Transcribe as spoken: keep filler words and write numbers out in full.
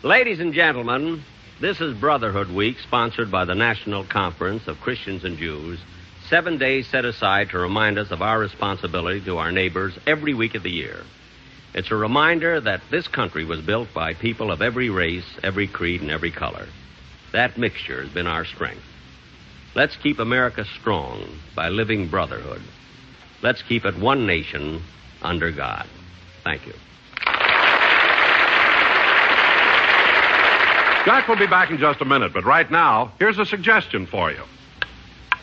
Ladies and gentlemen, this is Brotherhood Week, sponsored by the National Conference of Christians and Jews. Seven days set aside to remind us of our responsibility to our neighbors every week of the year. It's a reminder that this country was built by people of every race, every creed, and every color. That mixture has been our strength. Let's keep America strong by living brotherhood. Let's keep it one nation under God. Thank you. Jack will be back in just a minute, but right now, here's a suggestion for you.